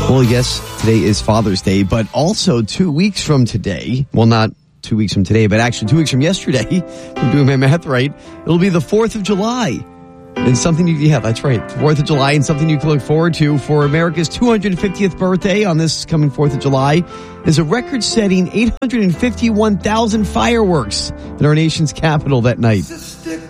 Well, yes, today is Father's Day, but also 2 weeks from today, well, not 2 weeks from today, but actually 2 weeks from yesterday, if I'm doing my math right, it'll be the 4th of July. And something that's right, 4th of July, and something you can look forward to for America's 250th birthday on this coming 4th of July is a record-setting 851,000 fireworks in our nation's capital that night.